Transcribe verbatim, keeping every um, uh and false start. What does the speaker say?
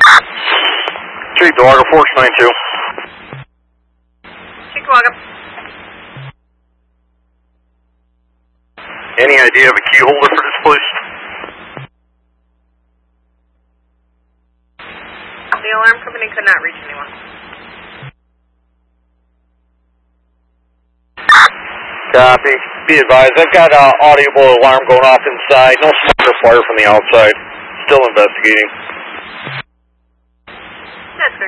Cheektowaga, Force nine two. Cheektowaga. Any idea of a key holder for this place? The alarm company could not reach anyone. Copy. Be advised, I've got an uh, audible alarm going off inside. No smoke or fire from the outside. Still investigating. That's good.